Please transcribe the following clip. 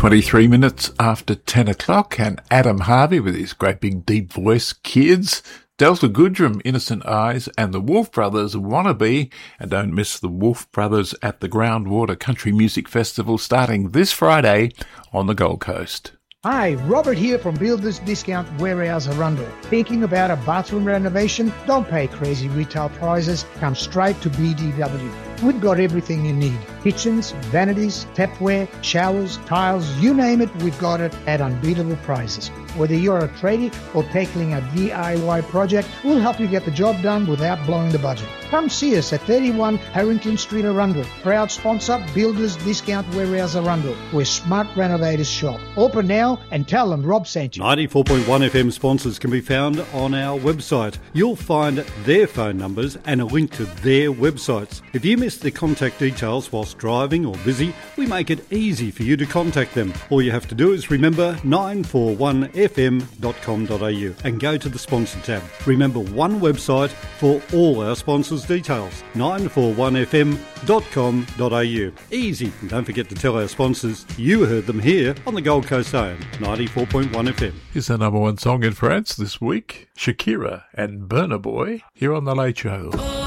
23 minutes after 10 o'clock, and Adam Harvey with his great big deep voice, Kids, Delta Goodrum, Innocent Eyes, and the Wolf Brothers, Wannabe. And don't miss the Wolf Brothers at the Groundwater Country Music Festival starting this Friday on the Gold Coast. Hi, Robert here from Builders Discount Warehouse Arundel. Thinking about a bathroom renovation? Don't pay crazy retail prices. Come straight to BDW. We've got everything you need. Kitchens, vanities, tapware, showers, tiles, you name it, we've got it at unbeatable prices. Whether you're a tradie or tackling a DIY project, we'll help you get the job done without blowing the budget. Come see us at 31 Harrington Street, Arundel. Proud sponsor, Builders Discount Warehouse Arundel, where smart renovators shop. Open now and tell them Rob sent you. 94.1 FM sponsors can be found on our website. You'll find their phone numbers and a link to their websites. If you miss the contact details whilst driving or busy, we make it easy for you to contact them. All you have to do is remember 941fm.com.au and go to the sponsor tab. Remember, one website for all our sponsors' details, 941fm.com.au. Easy. And don't forget to tell our sponsors you heard them here on the Gold Coast AM, 94.1 FM. Here's the number one song in France this week, Shakira and Burna Boy, here on The Late Show.